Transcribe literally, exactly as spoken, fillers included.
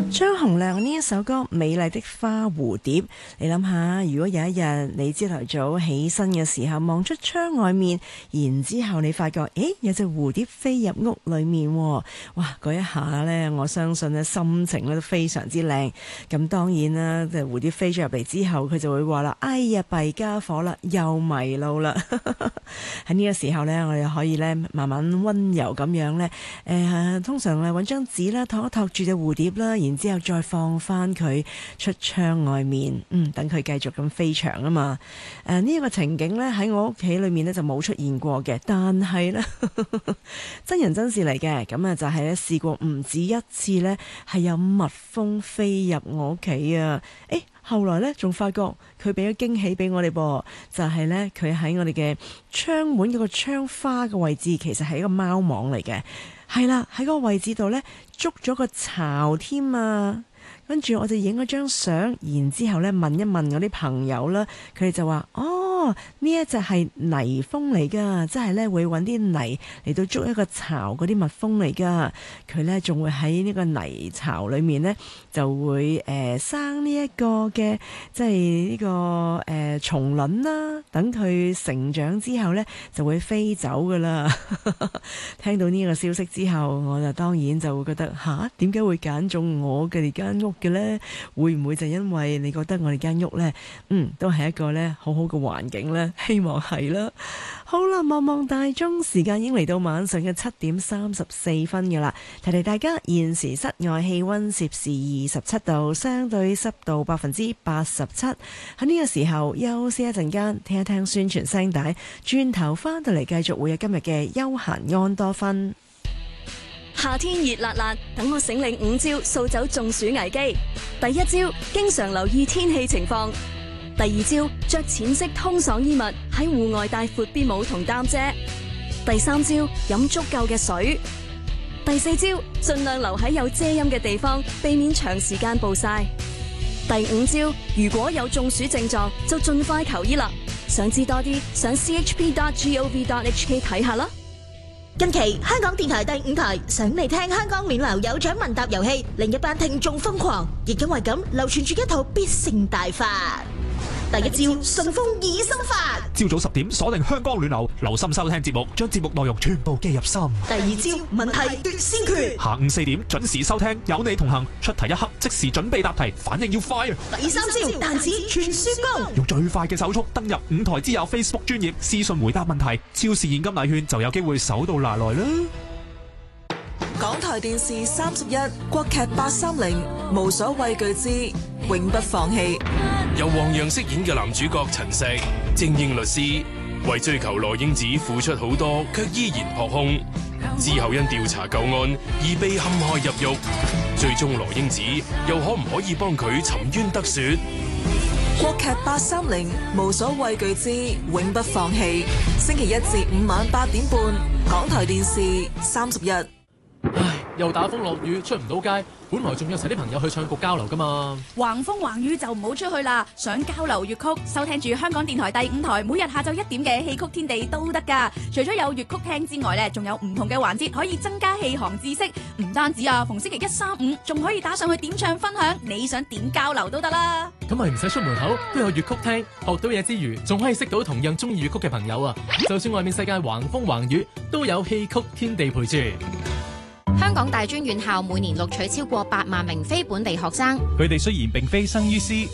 張洪量呢一首歌《美麗的花蝴蝶》，你諗下，如果有一日你朝頭早起身嘅時候望出窗外面，然之後你發覺，誒，有隻蝴蝶飛入屋裏面，哇！嗰一下呢，我相信呢心情咧都非常之靚。咁當然啦，隻蝴蝶飛咗入嚟之後，佢就會話啦：哎呀，弊家伙啦，又迷路啦！喺呢個時候呢，我哋可以呢慢慢溫柔咁樣呢，誒、呃，通常咧揾張紙啦，托一托住隻蝴蝶啦，然之後再放翻佢出窗外面，嗯，等佢繼續咁飛翔啊嘛。誒呢一個情景呢，喺我屋企裏面呢就冇出現過嘅，但係呢真人真事嚟嘅，咁啊就係呢試過唔止一次呢，係有蜜蜂飛入我屋企啊！誒，後來呢仲發覺佢俾咗驚喜俾我哋噃，就係呢，佢喺我哋嘅窗門嗰個窗花嘅位置，其實係一個貓網嚟嘅。係啦，喺嗰個位置度呢，捉咗個巢添啊！跟住我就影咗張相，然之後呢問一問我啲朋友啦，佢哋就話：哦，呢一隻係泥蜂嚟噶，即係呢會揾啲泥嚟到捉一個巢嗰啲蜜蜂嚟噶。佢呢仲會喺呢個泥巢裏面呢，就會誒、呃、生呢一個嘅，即係呢、這個誒、呃、蟲卵啦。等佢成長之後呢，就會飛走噶啦。聽到呢個消息之後，我就當然就會覺得吓，點解會揀中我嘅間屋嘅呢？會唔會就因為你覺得我哋間屋呢，嗯，都係一個呢好好嘅環境呢？希望係啦。好啦，望望大鐘，時間已經嚟到晚上嘅七點三十四分㗎啦。提提大家，現時室外氣溫攝氏二十七度，相對濕度百分之八十七。喺呢個時候休息一陣間，聽一聽宣傳聲帶，轉頭翻到嚟繼續會有今日嘅休閒安多芬。 夏天熱辣辣，等我醒領五招掃走中暑危機。第一招，經常留意天氣情況。第二招，着淺色通爽衣物，喺戶外帶闊邊帽同擔遮。第三招，飲足夠嘅水。第四招，盡量留喺有遮陰嘅地方，避免長時間暴曬。第五招，如果有中暑症狀，就盡快求醫啦。想知多啲，上 c h p dot gov dot h k 睇下啦。 近期香港電台第五台想嚟聽香港暖流有獎問答遊戲，另一班聽眾瘋狂，亦因為咁流傳住一套必勝大法。第一招，順風耳心法。 朝早十點鎖定香港暖流，留心收聽節目，將節目內容全部記入心。 第二招，問題奪先權。 下午四點準時收聽，有你同行，出題一刻即時準備答題，反應要快啊！ 第三招，彈指全輸攻。 用最快嘅手速登入五台之友 Facebook 專頁私信回答問題，超市現金禮券就有機會手到拿來啦！ 港台電視三十一國劇八三零，無所畏懼之永不放棄。 由黃洋飾演嘅男主角陳石，精英律師，為追求羅英子付出好多，卻依然撲空。之後因調查舊案而被陷害入獄，最終羅英子又可唔可以幫佢沉冤得雪？ 國劇八三零，無所畏懼之永不放棄。星期一至五晚八點半，港台電視三十一。 唉，又打風落雨，出唔到街。本來仲約齊啲朋友去唱局交流噶嘛。 橫風橫雨就唔好出去啦。想交流粵曲，收聽住香港電台第五台每日下晝一點嘅戲曲天地都得噶。除咗有粵曲聽之外呢，仲有唔同嘅環節可以增加戲行知識。唔單止啊，逢星期一、三、五仲可以打上去點唱分享，你想點交流都得啦。 咁咪唔使出門口，都有粵曲聽，學到嘢之餘，仲可以識到同樣中意粵曲嘅朋友啊。就算外面世界橫風橫雨，都有戲曲天地陪住。 香港大專院校每年錄取超過八萬名非本地學生， 佢哋雖然並非生於斯。